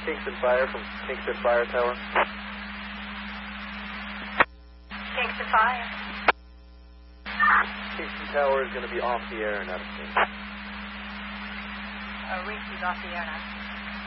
Kingston Fire from Kingston Fire Tower. Kingston Fire. Kingston Tower is going to be off the air and out of sync. Reese is off the air now.